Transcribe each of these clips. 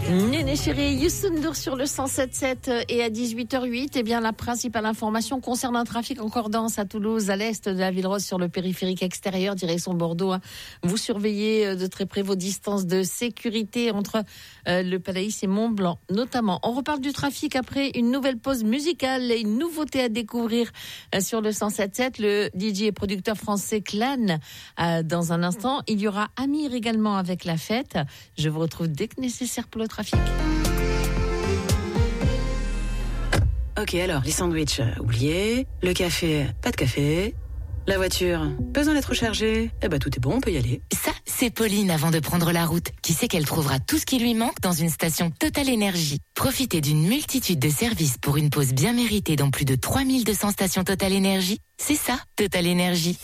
Néné chérie, Youssou N'Dour sur le 107.7 et à 18h08, eh bien, la principale information concerne un trafic encore dense à Toulouse, à l'est de la ville rose sur le périphérique extérieur, direction Bordeaux. Vous surveillez de très près vos distances de sécurité entre le Palaïs et Mont-Blanc, notamment. On reparle du trafic après une nouvelle pause musicale et une nouveauté à découvrir sur le 107.7. Le DJ et producteur français Clan, dans un instant. Il y aura Amir également avec la fête. Je vous retrouve dès que nécessaire pour le trafic. Ok, alors, les sandwichs, oubliés. Le café, pas de café. La voiture, besoin d'être rechargée. Eh ben, tout est bon, on peut y aller. Ça, c'est Pauline avant de prendre la route, qui sait qu'elle trouvera tout ce qui lui manque dans une station Total Énergie. Profitez d'une multitude de services pour une pause bien méritée dans plus de 3200 stations Total Énergie. C'est ça, Total Énergie.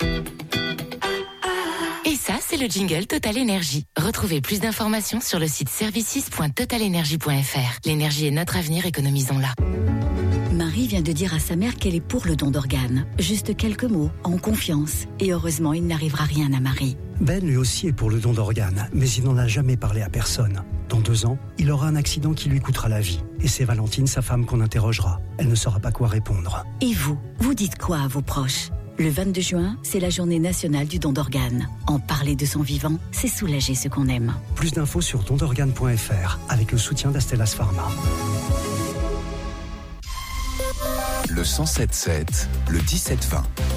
Et ça, c'est le jingle Total Énergie. Retrouvez plus d'informations sur le site services.totalenergie.fr. L'énergie est notre avenir, économisons-la. Marie vient de dire à sa mère qu'elle est pour le don d'organes. Juste quelques mots, en confiance. Et heureusement, il n'arrivera rien à Marie. Ben, lui aussi, est pour le don d'organes, mais il n'en a jamais parlé à personne. Dans 2 ans, il aura un accident qui lui coûtera la vie. Et c'est Valentine, sa femme, qu'on interrogera. Elle ne saura pas quoi répondre. Et vous, vous dites quoi à vos proches ? Le 22 juin, c'est la journée nationale du don d'organes. En parler de son vivant, c'est soulager ce qu'on aime. Plus d'infos sur dondorganes.fr avec le soutien d'Astellas Pharma. Le 107.7, le 17-20.